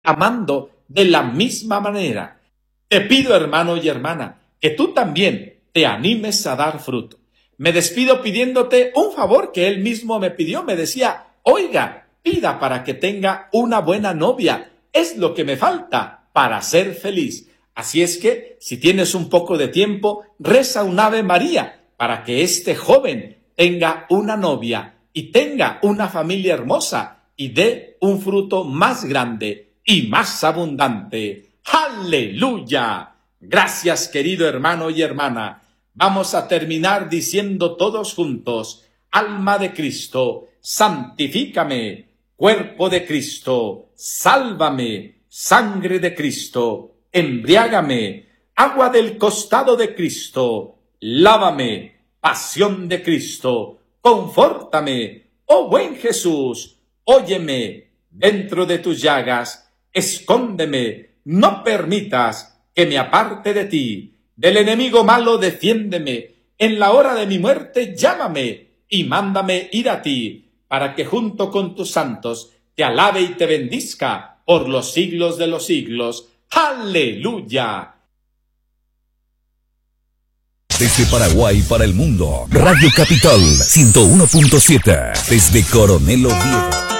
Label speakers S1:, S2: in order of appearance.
S1: amando de la misma manera. Te pido, hermano y hermana, que tú también te animes a dar fruto. Me despido pidiéndote un favor que él mismo me pidió. Me decía, oiga, pida para que tenga una buena novia. Es lo que me falta para ser feliz. Así es que, si tienes un poco de tiempo, reza un Ave María para que este joven tenga una novia y tenga una familia hermosa y dé un fruto más grande y más abundante. ¡Aleluya! Gracias, querido hermano y hermana. Vamos a terminar diciendo todos juntos, alma de Cristo, santifícame, cuerpo de Cristo, sálvame, sangre de Cristo, embriágame, agua del costado de Cristo, lávame, pasión de Cristo, confórtame, oh buen Jesús, óyeme, dentro de tus llagas, escóndeme, no permitas que me aparte de ti. Del enemigo malo defiéndeme, en la hora de mi muerte llámame y mándame ir a ti, para que junto con tus santos te alabe y te bendizca por los siglos de los siglos. ¡Aleluya!
S2: Desde Paraguay para el mundo, Radio Capital 101.7, desde Coronel Oviedo.